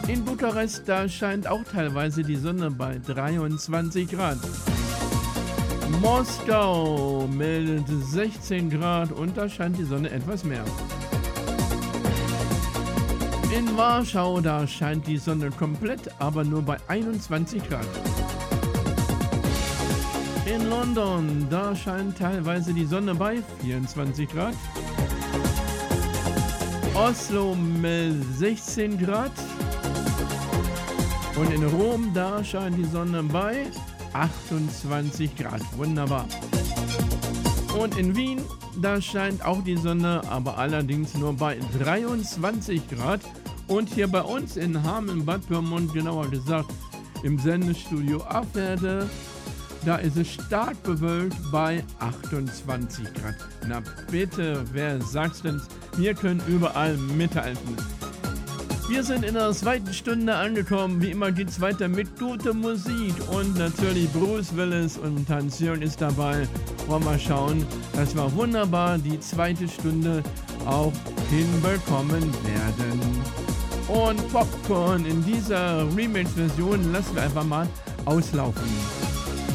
In Bukarest, da scheint auch teilweise die Sonne bei 23 Grad. Moskau meldet 16 Grad und da scheint die Sonne etwas mehr. In Warschau, da scheint die Sonne komplett, aber nur bei 21 Grad. In London, da scheint teilweise die Sonne bei 24 Grad. Oslo meldet 16 Grad. Und in Rom, da scheint die Sonne bei 28 Grad. Wunderbar. Und in Wien, da scheint auch die Sonne, aber allerdings nur bei 23 Grad. Und hier bei uns in Hameln-Bad Pyrmont, genauer gesagt im Sendestudio Afwerde, da ist es stark bewölkt bei 28 Grad. Na bitte, wer sagt's denn? Wir können überall mithalten. Wir sind in der zweiten Stunde angekommen. Wie immer geht's weiter mit guter Musik. Und natürlich Bruce Willis und Tanzsion ist dabei. Wollen wir schauen, dass wir wunderbar die zweite Stunde auch hinbekommen werden. Und Popcorn in dieser Remix-Version lassen wir einfach mal auslaufen.